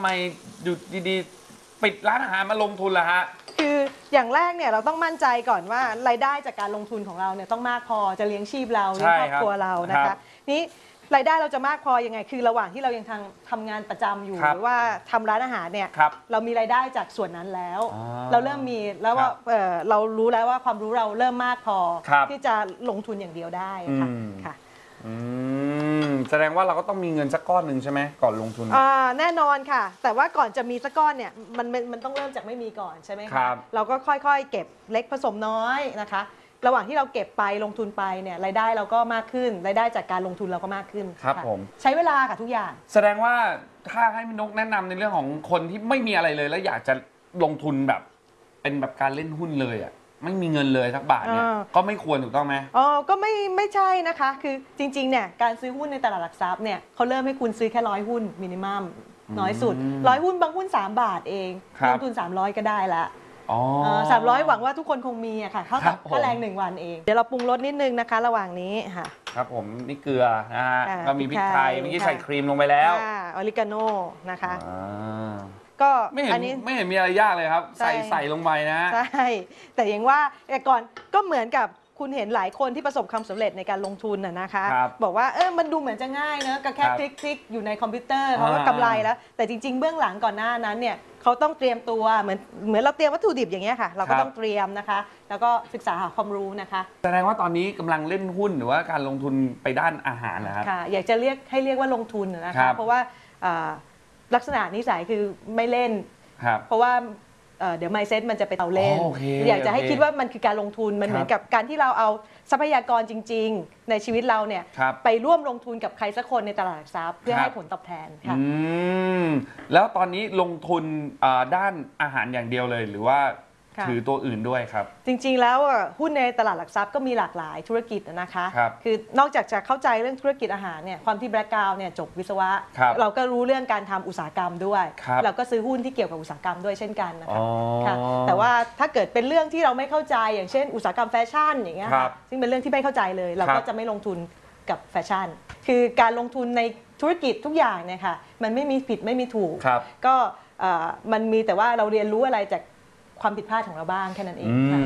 ทำไมอยู่ดีๆปิดร้านอาหารมาลงทุนล่ะฮะคืออย่างแรกเนี่ยเราต้องมั่นใจก่อนว่ารายได้จากการลงทุนของเราเนี่ยต้องมากพอจะเลี้ยงชีพเราเลี้ยงครอบครัวเรานะคะนี้รายได้เราจะมากพอยังไงคือระหว่างที่เรายังทำงานประจำอยู่หรือว่าทำร้านอาหารเนี่ยเรามีรายได้จากส่วนนั้นแล้วเราเริ่มมีแล้วว่าเรารู้แล้วว่าความรู้เราเริ่มมากพอที่จะลงทุนอย่างเดียวได้ค่ะแสดงว่าเราก็ต้องมีเงินสักก้อนหนึ่งใช่ไหมก่อนลงทุนแน่นอนค่ะแต่ว่าก่อนจะมีสักก้อนเนี่ยมันต้องเริ่มจากไม่มีก่อนใช่ไหมคะเราก็ค่อยๆเก็บเล็กผสมน้อยนะคะระหว่างที่เราเก็บไปลงทุนไปเนี่ยรายได้เราก็มากขึ้นรายได้จากการลงทุนเราก็มากขึ้นครับผมใช้เวลาค่ะทุกอย่างแสดงว่าถ้าให้พี่นกแนะนำในเรื่องของคนที่ไม่มีอะไรเลยแล้วอยากจะลงทุนแบบเป็นแบบการเล่นหุ้นเลยอ่ะไม่มีเงินเลยสักบาทเนี่ยก็ไม่ควรถูกต้องไหมก็ไม่ใช่นะคะคือจริงๆเนี่ยการซื้อหุ้นในตลาดหลักทรัพย์เนี่ยเขาเริ่มให้คุณซื้อแค่100 หุ้นมินิมัมน้อยสุด100 หุ้นบางหุ้น3 บาทเองลงทุน300ก็ได้ละ300หวังว่าทุกคนคงมีอะค่ะเท่ากับค่าแรง1 วันเองเดี๋ยวเราปรุงรสนิดนึงนะคะระหว่างนี้ค่ะครับผมนี่เกลือนะฮะก็มีพริกไทยเมื่อกี้ใส่ครีมลงไปแล้วออริกาโน่นะคะก็ไม่เห็นมีอะไรยากเลยครับใส่ลงไปนะใช่แต่อย่างว่าก่อนก็เหมือนกับคุณเห็นหลายคนที่ประสบความสำเร็จในการลงทุนนะคะบอกว่ามันดูเหมือนจะง่ายนะก็แค่คลิกอยู่ในคอมพิวเตอร์เขาก็กำไรแล้วแต่จริงๆเบื้องหลังก่อนหน้านั้นเนี่ยเขาต้องเตรียมตัวเหมือนเราเตรียมวัตถุดิบอย่างเงี้ยค่ะเราก็ต้องเตรียมนะคะแล้วก็ศึกษาหาความรู้นะคะแสดงว่าตอนนี้กำลังเล่นหุ้นหรือว่าการลงทุนไปด้านอาหารนะครับค่ะอยากจะเรียกว่าลงทุนนะคะเพราะว่าลักษณะนิสัยคือไม่เล่นเพราะว่าเดี๋ยว mindset มันจะไปเอาเล่นอยากจะให้คิดว่ามันคือการลงทุนมันเหมือนกับการที่เราเอาทรัพยากรจริงๆในชีวิตเราเนี่ยไปร่วมลงทุนกับใครสักคนในตลาดหลักทรัพย์เพื่อให้ผลตอบแทนค่ะแล้วตอนนี้ลงทุนด้านอาหารอย่างเดียวเลยหรือว่าถือตัวอื่นด้วยครับจริงๆแล้วหุ้นในตลาดหลักทรัพย์ก็มีหลากหลายธุรกิจนะคะคือนอกจากจะเข้าใจเรื่องธุรกิจอาหารเนี่ยความที่แบล็กกราวด์เนี่ยจบวิศวะเราก็รู้เรื่องการทำอุตสาหกรรมด้วยเราก็ซื้อหุ้นที่เกี่ยวกับอุตสาหกรรมด้วยเช่นกันนะคะแต่ว่าถ้าเกิดเป็นเรื่องที่เราไม่เข้าใจอย่างเช่นอุตสาหกรรมแฟชั่นอย่างเงี้ยซึ่งเป็นเรื่องที่ไม่เข้าใจเลยเราก็จะไม่ลงทุนกับแฟชั่นคือการลงทุนในธุรกิจทุกอย่างเนี่ยค่ะมันไม่มีผิดไม่มีถูกก็มันมีแต่ว่าเราเรียนรู้อะไรจากความผิดพลาดของเราบ้างแค่นั้นเองค่ะ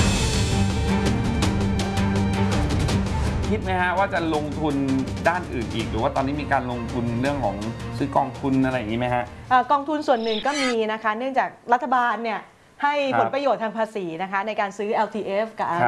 คิดไหมฮะว่าจะลงทุนด้านอื่นอีกหรือว่าตอนนี้มีการลงทุนเรื่องของซื้อกองทุนอะไรอย่างนี้ไหมฮะกองทุนส่วนหนึ่งก็มีนะคะเนื่องจากรัฐบาลเนี่ยให้ผลประโยชน์ทางภาษีนะคะในการซื้อ LTF กับ